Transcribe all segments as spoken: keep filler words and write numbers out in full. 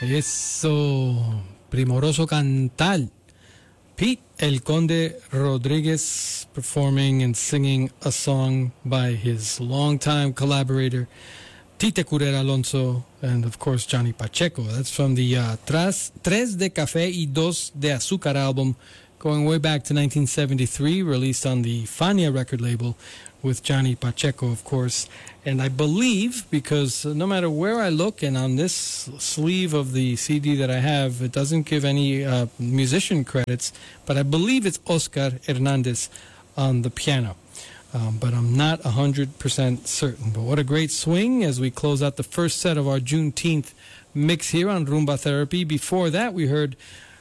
Eso, primoroso cantal. Pete El Conde Rodriguez performing and singing a song by his longtime collaborator, Tite Curera Alonso, and of course Johnny Pacheco. That's from the uh, Tras, Tres de Café y Dos de Azúcar album, going way back to nineteen seventy-three, released on the Fania record label with Johnny Pacheco, of course. And I believe, because no matter where I look, and on this sleeve of the C D that I have, it doesn't give any uh, musician credits, but I believe it's Oscar Hernandez on the piano. Um, but I'm not one hundred percent certain. But what a great swing as we close out the first set of our Juneteenth mix here on Rumba Therapy. Before that, we heard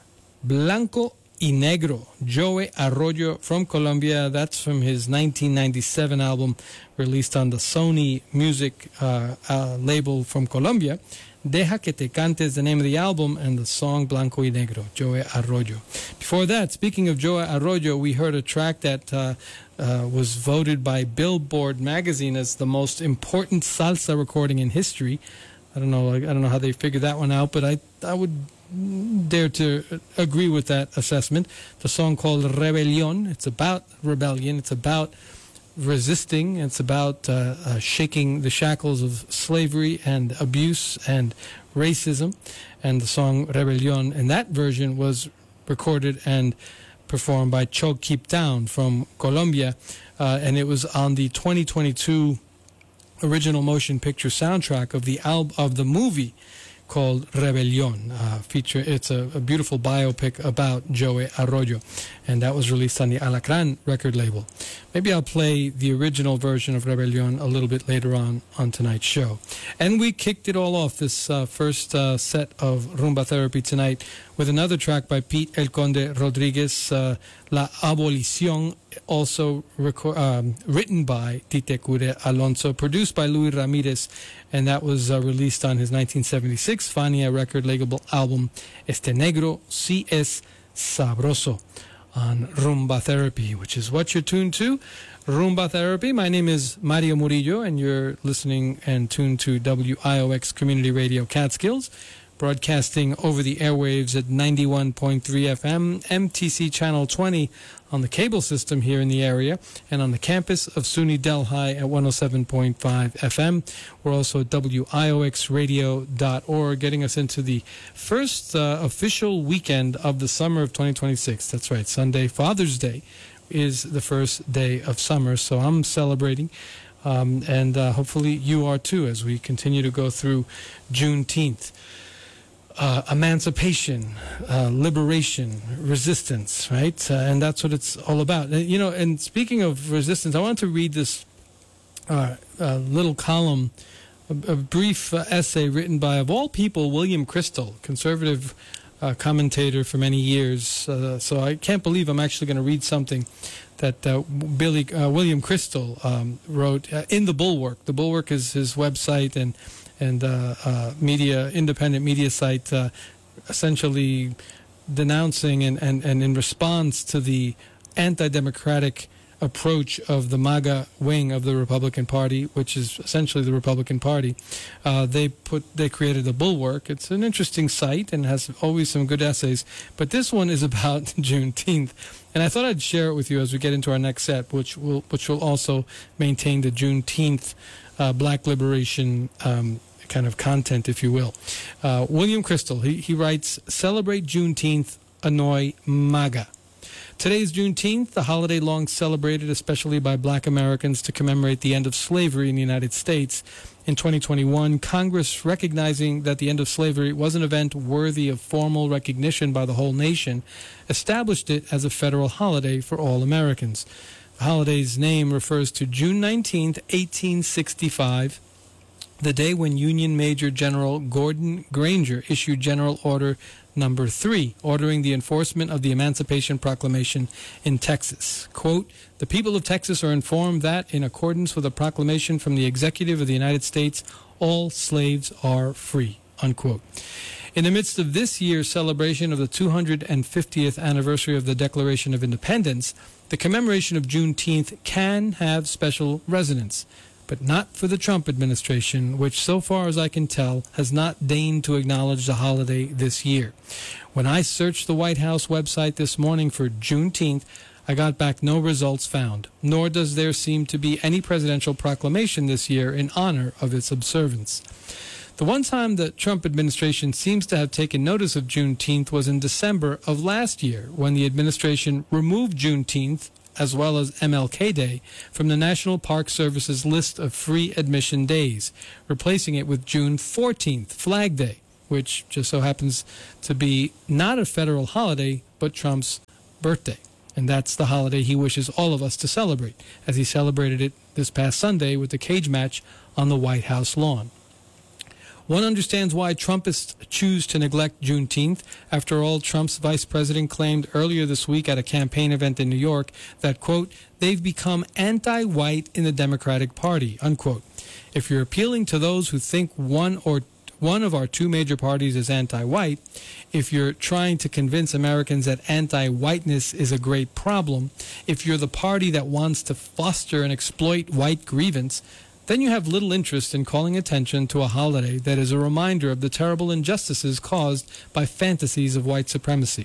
Blanco y Negro, Joey Arroyo from Colombia. That's from his nineteen ninety-seven album released on the Sony Music uh, uh, label from Colombia. Deja que te cante is the name of the album, and the song Blanco y Negro, Joey Arroyo. Before that, speaking of Joey Arroyo, we heard a track that uh, uh, was voted by Billboard magazine as the most important salsa recording in history. I don't know, I don't know how they figured that one out, but I I would dare to agree with that assessment. The song called Rebelión. It's about rebellion. It's about resisting. It's about uh, uh, shaking the shackles of slavery and abuse and racism. And the song Rebelión in that version was recorded and performed by Cho Keep Down from Colombia. Uh, and it was on the twenty twenty-two original motion picture soundtrack of the al- of the movie called Rebelión. Uh, feature, it's a, a beautiful biopic about Joey Arroyo, and that was released on the Alacrán record label. Maybe I'll play the original version of Rebelión a little bit later on on tonight's show. And we kicked it all off, this uh, first uh, set of Rumba Therapy tonight, with another track by Pete El Conde Rodriguez, uh, La Abolición, also reco- um, written by Tite Curera Alonso, produced by Luis Ramirez, and that was uh, released on his nineteen seventy-six Fania record label album Este Negro Si Es Sabroso, on Rumba Therapy, which is what you're tuned to. Rumba Therapy. My name is Mario Murillo, and you're listening and tuned to W I O X Community Radio Catskills, broadcasting over the airwaves at ninety-one point three F M, M T C Channel twenty on the cable system here in the area, and on the campus of SUNY Delhi at one oh seven point five F M. We're also at W I O X radio dot org, getting us into the first uh, official weekend of the summer of twenty twenty-six. That's right, Sunday, Father's Day, is the first day of summer, so I'm celebrating. Um, and uh, hopefully you are too, as we continue to go through Juneteenth. Uh, emancipation, uh, liberation, resistance, right? Uh, and that's what it's all about. Uh, you know, and speaking of resistance, I wanted to read this uh, uh, little column, a, a brief uh, essay written by, of all people, William Crystal, conservative uh, commentator for many years. Uh, so I can't believe I'm actually going to read something that uh, Billy uh, William Crystal um, wrote uh, in The Bulwark. The Bulwark is his website and and uh, uh, media, independent media site, uh, essentially denouncing and, and, and in response to the anti-democratic approach of the MAGA wing of the Republican Party, which is essentially the Republican Party. Uh, they put they created a Bulwark. It's an interesting site and has always some good essays, but this one is about Juneteenth. And I thought I'd share it with you as we get into our next set, which will which will also maintain the Juneteenth uh, Black liberation um, kind of content, if you will. Uh, William Crystal, he, he writes, "Celebrate Juneteenth, annoy MAGA." Today is Juneteenth, the holiday long celebrated especially by Black Americans to commemorate the end of slavery in the United States. In twenty twenty-one, Congress, recognizing that the end of slavery was an event worthy of formal recognition by the whole nation, established it as a federal holiday for all Americans. The holiday's name refers to June nineteenth, eighteen sixty-five, the day when Union Major General Gordon Granger issued General Order Number three, ordering the enforcement of the Emancipation Proclamation in Texas. Quote, "The people of Texas are informed that, in accordance with a proclamation from the Executive of the United States, all slaves are free." Unquote. In the midst of this year's celebration of the two hundred fiftieth anniversary of the Declaration of Independence, the commemoration of Juneteenth can have special resonance. but not for the Trump administration, which so far as I can tell has not deigned to acknowledge the holiday this year. When I searched the White House website this morning for Juneteenth, I got back no results found, nor does there seem to be any presidential proclamation this year in honor of its observance. The one time the Trump administration seems to have taken notice of Juneteenth was in December of last year, when the administration removed Juneteenth, as well as M L K Day, from the National Park Service's list of free admission days, replacing it with June fourteenth, Flag Day, which just so happens to be not a federal holiday, but Trump's birthday. And that's the holiday he wishes all of us to celebrate, as he celebrated it this past Sunday with the cage match on the White House lawn. One understands why Trumpists choose to neglect Juneteenth. After all, Trump's vice president claimed earlier this week at a campaign event in New York that, quote, they've become anti-white in the Democratic Party, unquote. If you're appealing to those who think one or one of our two major parties is anti-white, if you're trying to convince Americans that anti-whiteness is a great problem, if you're the party that wants to foster and exploit white grievance, then you have little interest in calling attention to a holiday that is a reminder of the terrible injustices caused by fantasies of white supremacy.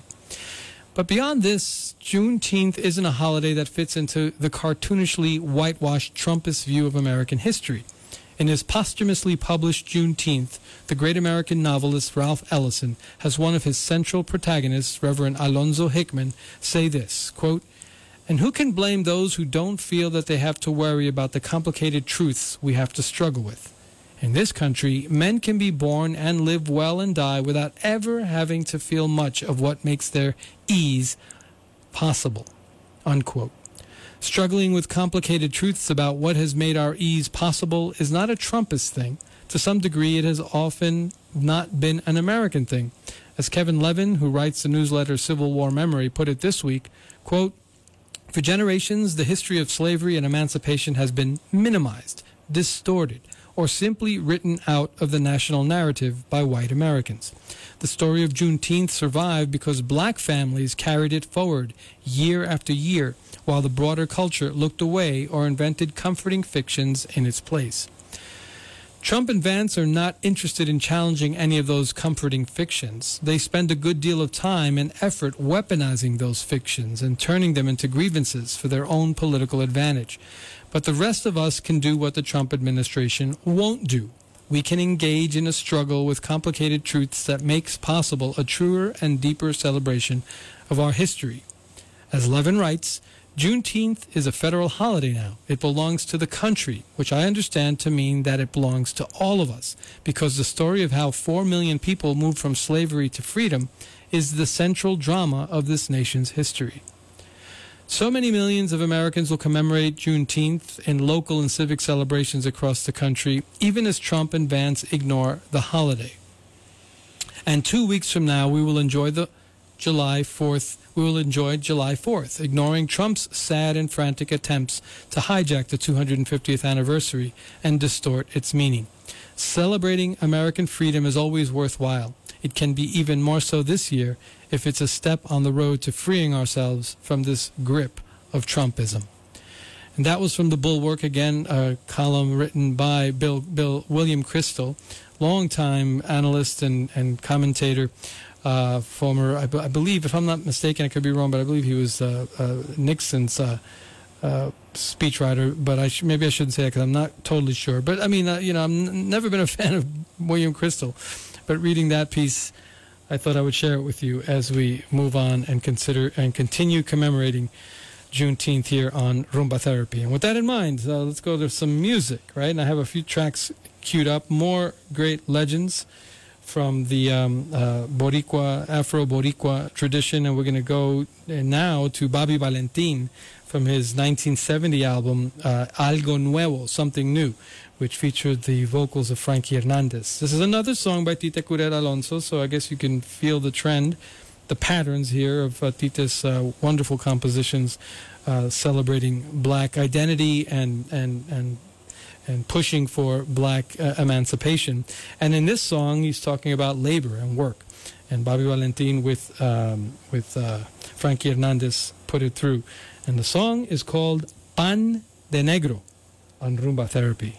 But beyond this, Juneteenth isn't a holiday that fits into the cartoonishly whitewashed Trumpist view of American history. In his posthumously published Juneteenth, the great American novelist Ralph Ellison has one of his central protagonists, Reverend Alonzo Hickman, say this, quote, and who can blame those who don't feel that they have to worry about the complicated truths we have to struggle with? In this country, men can be born and live well and die without ever having to feel much of what makes their ease possible, unquote. Struggling with complicated truths about what has made our ease possible is not a Trumpist thing. To some degree, it has often not been an American thing. As Kevin Levin, who writes the newsletter Civil War Memory, put it this week, quote, for generations, the history of slavery and emancipation has been minimized, distorted, or simply written out of the national narrative by white Americans. The story of Juneteenth survived because black families carried it forward year after year, while the broader culture looked away or invented comforting fictions in its place. Trump and Vance are not interested in challenging any of those comforting fictions. They spend a good deal of time and effort weaponizing those fictions and turning them into grievances for their own political advantage. But the rest of us can do what the Trump administration won't do. We can engage in a struggle with complicated truths that makes possible a truer and deeper celebration of our history. As Levin writes, Juneteenth is a federal holiday now. It belongs to the country, which I understand to mean that it belongs to all of us, because the story of how four million people moved from slavery to freedom is the central drama of this nation's history. So many millions of Americans will commemorate Juneteenth in local and civic celebrations across the country, even as Trump and Vance ignore the holiday. And two weeks from now, we will enjoy the July fourth. We will enjoy July fourth, ignoring Trump's sad and frantic attempts to hijack the two hundred fiftieth anniversary and distort its meaning. Celebrating American freedom is always worthwhile. It can be even more so this year if it's a step on the road to freeing ourselves from this grip of Trumpism. And that was from The Bulwark, again, a column written by Bill, Bill William Kristol, longtime analyst and, and commentator. Uh, former, I, b- I believe, if I'm not mistaken, I could be wrong, but I believe he was uh, uh, Nixon's uh, uh, speechwriter. But I sh- maybe I shouldn't say that because I'm not totally sure. But I mean, uh, you know, I've n- never been a fan of William Kristol. But reading that piece, I thought I would share it with you as we move on and consider and continue commemorating Juneteenth here on Rumba Therapy. And with that in mind, uh, let's go to some music, right? And I have a few tracks queued up, more great legends from the um, uh, Boricua, Afro-Boricua tradition, and we're going to go now to Bobby Valentin from his nineteen seventy album, uh, Algo Nuevo, Something New, which featured the vocals of Frankie Hernandez. This is another song by Tita Curera Alonso, so I guess you can feel the trend, the patterns here of uh, Tita's uh, wonderful compositions uh, celebrating black identity and, and, and and pushing for black uh, emancipation. And in this song, he's talking about labor and work. And Bobby Valentin with, um, with uh, Frankie Hernandez put it through. And the song is called Pan de Negro on Rumba Therapy.